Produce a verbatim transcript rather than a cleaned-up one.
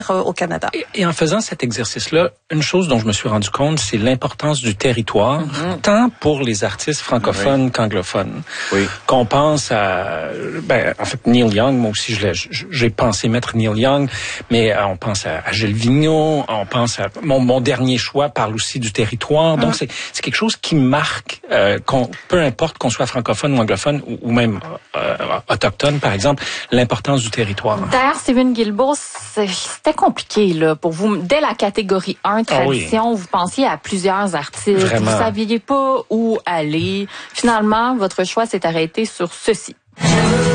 au Canada. Et, et en faisant cet exercice-là, une chose dont je me suis rendu compte, c'est l'importance du territoire, mm-hmm. tant pour les artistes francophones oui. qu'anglophones. Oui. Qu'on pense à, ben, en fait, Neil Young, moi aussi, je l'ai, j'ai pensé mettre Neil Young, mais euh, on pense à, à Gilles Vigneault, on pense à, mon, mon dernier choix parle aussi du territoire. Mm-hmm. Donc, c'est, c'est quelque chose qui marque, euh, qu'on, peu importe qu'on soit francophone ou anglophone, ou, ou même euh, autochtone, par exemple, l'importance du territoire. D'ailleurs, Steven Guilbeault, c'était compliqué là pour vous. Dès la catégorie un, tradition, oh oui. vous pensiez à plusieurs artistes. Vraiment. Vous saviez pas où aller. Finalement, votre choix s'est arrêté sur ceci.